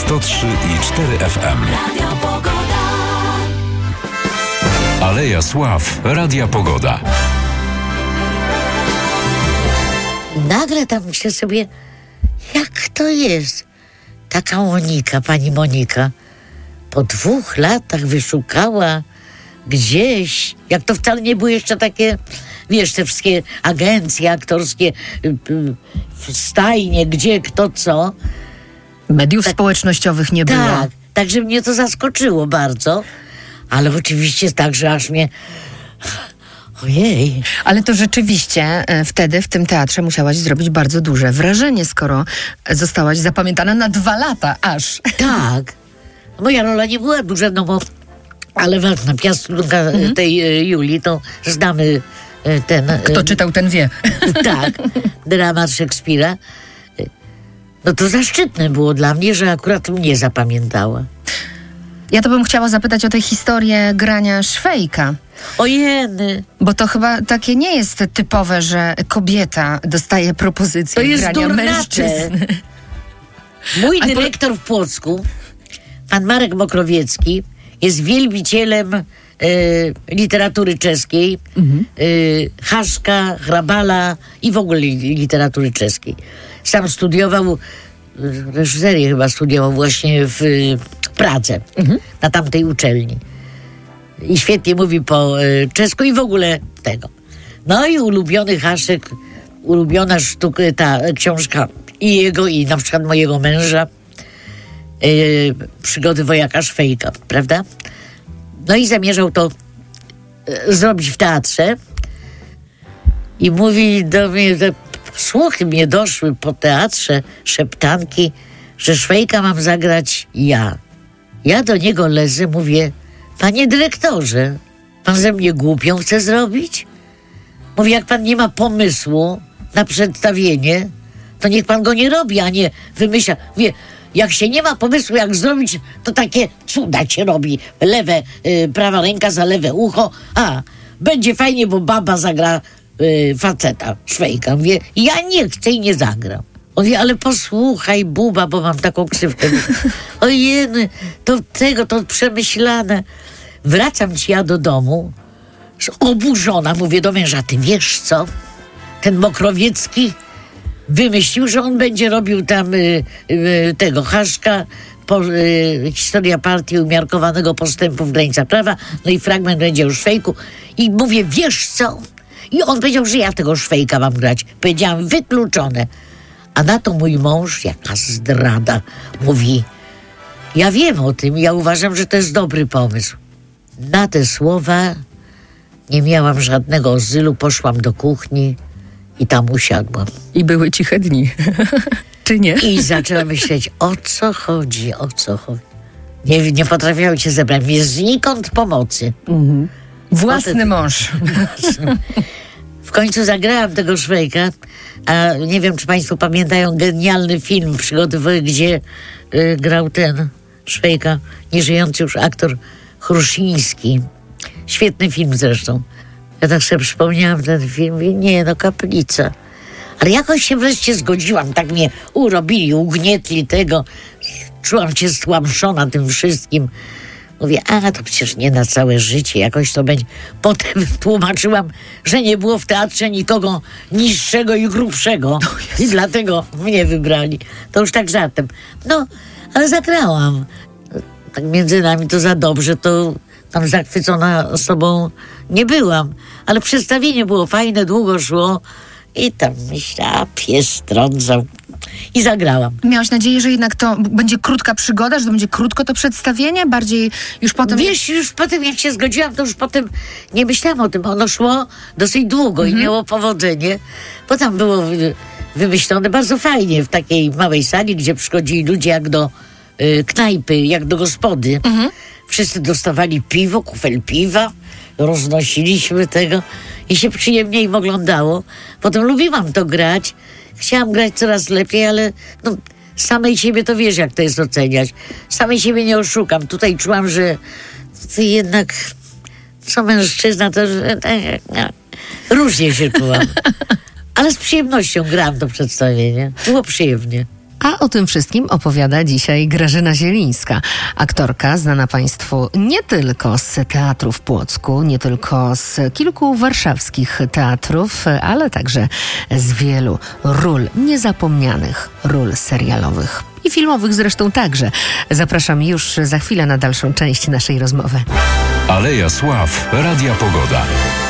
103,4 FM. Aleja Sław Radia Pogoda. Nagle tam myślę sobie, jak to jest? Taka Monika, pani Monika, po 2 latach wyszukała gdzieś, jak to wcale nie były jeszcze takie, wiesz, te wszystkie agencje aktorskie, stajnie, gdzie, kto, co. Mediów społecznościowych nie było. Tak, także mnie to zaskoczyło bardzo, ale oczywiście tak, że aż mnie... Ojej. Ale to rzeczywiście wtedy w tym teatrze musiałaś zrobić bardzo duże wrażenie, skoro zostałaś zapamiętana na 2 lata aż. Tak. Moja rola nie była duża, no bo... Ale ważna, piastunka tej Julii, to znamy ten... Kto czytał, ten wie. Tak, dramat Szekspira. No to zaszczytne było dla mnie, że akurat mnie zapamiętała. Ja to bym chciała zapytać o tę historię grania Szwejka. Ojeny. Bo to chyba takie nie jest typowe, że kobieta dostaje propozycję To jest grania durnacze. mężczyzn. Mój dyrektor w Płocku, pan Marek Mokrowiecki, jest wielbicielem literatury czeskiej, Haszka, Hrabala i w ogóle literatury czeskiej. Sam studiował, reżyserię chyba studiował właśnie w Pradze, na tamtej uczelni. I świetnie mówi po czesku i w ogóle tego. No i ulubiony Haszek, ulubiona sztuka, ta książka i jego, i na przykład mojego męża, Przygody wojaka Szwejka, prawda? No i zamierzał to zrobić w teatrze i mówi do mnie, że słuchy mnie doszły po teatrze, szeptanki, że Szwejka mam zagrać ja. Ja do niego lezę, mówię: panie dyrektorze, pan ze mnie głupią chce zrobić? Mówię, jak pan nie ma pomysłu na przedstawienie, to niech pan go nie robi, a nie wymyśla. Mówię, jak się nie ma pomysłu, jak zrobić, to takie cuda się robi. Lewe, prawa ręka za lewe ucho. A, będzie fajnie, bo baba zagra faceta, Szwejka. Mówię, ja nie chcę i nie zagram. On mówi, ale posłuchaj, buba, bo mam taką krzywkę. Ojej, to przemyślane. Wracam ci ja do domu, oburzona, mówię do męża, ty wiesz co? Ten Mokrowiecki wymyślił, że on będzie robił tam tego Haszka, historia partii umiarkowanego postępu w granicach prawa, no i fragment będzie o Szwejku. I mówię, wiesz co? I on powiedział, że ja tego Szwejka mam grać. Powiedziałam, wykluczone. A na to mój mąż, jaka zdrada, mówi, ja wiem o tym, ja uważam, że to jest dobry pomysł. Na te słowa nie miałam żadnego azylu, poszłam do kuchni i tam usiadłam. I były ciche dni. Czy nie? I zaczęłam myśleć, o co chodzi. Nie potrafiłam się zebrać, mnie znikąd pomocy. Własny mąż. W końcu zagrałam tego Szwejka, a nie wiem, czy państwo pamiętają genialny film Przygody, gdzie grał ten Szwejka, nieżyjący już aktor Chruszyński. Świetny film zresztą. Ja tak sobie przypomniałam ten film i nie, kaplica. Ale jakoś się wreszcie zgodziłam, tak mnie urobili, ugnietli tego. Czułam się stłamszona tym wszystkim. Mówię, to przecież nie na całe życie, jakoś to będzie. Potem tłumaczyłam, że nie było w teatrze nikogo niższego i grubszego. I dlatego mnie wybrali. To już tak żartem. Ale zagrałam. Tak między nami to za dobrze, to tam zachwycona sobą nie byłam. Ale przedstawienie było fajne, długo szło. I tam myślałam, pies trądzał. I zagrałam. Miałaś nadzieję, że jednak to będzie krótka przygoda, że to będzie krótko to przedstawienie? Bardziej już potem... Wiesz, już potem jak się zgodziłam, to już potem nie myślałam o tym. Ono szło dosyć długo i miało powodzenie. Bo tam było wymyślone bardzo fajnie w takiej małej sali, gdzie przychodzili ludzie jak do knajpy, jak do gospody. Wszyscy dostawali piwo, kufel piwa, roznosiliśmy tego i się przyjemnie im oglądało. Potem lubiłam to grać. Chciałam grać coraz lepiej, ale samej siebie to wiesz, jak to jest oceniać. Samej siebie nie oszukam. Tutaj czułam, że jednak co mężczyzna, to różnie się czułam. Ale z przyjemnością grałam to przedstawienie. Było przyjemnie. A o tym wszystkim opowiada dzisiaj Grażyna Zielińska, aktorka znana Państwu nie tylko z teatru w Płocku, nie tylko z kilku warszawskich teatrów, ale także z wielu ról niezapomnianych, ról serialowych i filmowych zresztą także. Zapraszam już za chwilę na dalszą część naszej rozmowy. Aleja Sław, Radia Pogoda.